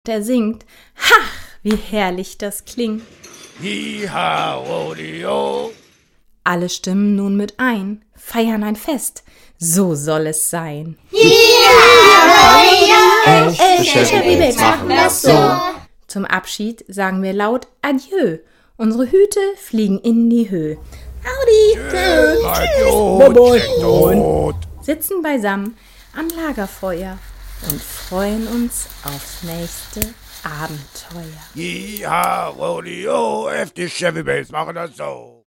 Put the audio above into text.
der singt. Ha, wie herrlich das klingt. Hi-ha, Rodeo. Alle stimmen nun mit ein, feiern ein Fest, so soll es sein. Echte Chevy Babes machen das so. Zum Abschied sagen wir laut Adieu. Unsere Hüte fliegen in die Höhe. Tschüss. Sitzen beisammen am Lagerfeuer und freuen uns aufs nächste Abenteuer. Hi-ha, Rodeo. Echte Chevy Babes machen das so.